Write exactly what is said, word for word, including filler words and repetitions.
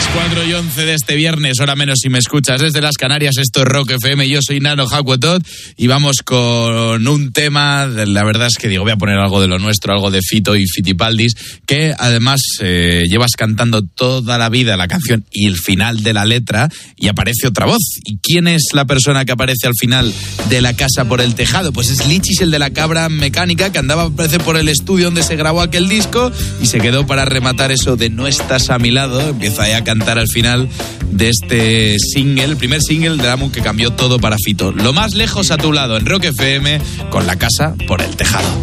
cuatro y once de este viernes, hora menos si me escuchas desde las Canarias. Esto es Rock F M, yo soy Nano Hakuetot y vamos con un tema, la verdad es que digo, voy a poner algo de lo nuestro, algo de Fito y Fitipaldis, que además eh, llevas cantando toda la vida la canción y el final de la letra y aparece otra voz. ¿Y quién es la persona que aparece al final de La casa por el tejado? Pues es Lichis, el de la cabra mecánica, que andaba, parece, por el estudio donde se grabó aquel disco y se quedó para rematar eso de No estás a mi lado. Empieza a cantar al final de este single, el primer single del álbum que cambió todo para Fito. Lo más lejos a tu lado en Rock F M con La casa por el tejado.